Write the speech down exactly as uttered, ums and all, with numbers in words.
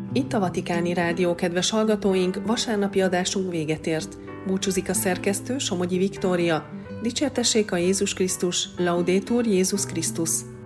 Itt a Vatikáni Rádió, kedves hallgatóink, vasárnapi adásunk véget ért. Búcsúzik a szerkesztő, Somogyi Viktória. Dicsértessék a Jézus Krisztus, Laudetur Jézus Krisztus!